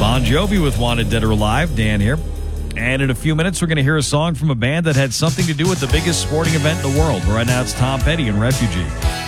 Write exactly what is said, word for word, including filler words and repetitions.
Bon Jovi with Wanted Dead or Alive. Dan here. And in a few minutes, we're going to hear a song from a band that had something to do with the biggest sporting event in the world. But right now, it's Tom Petty and Refugee.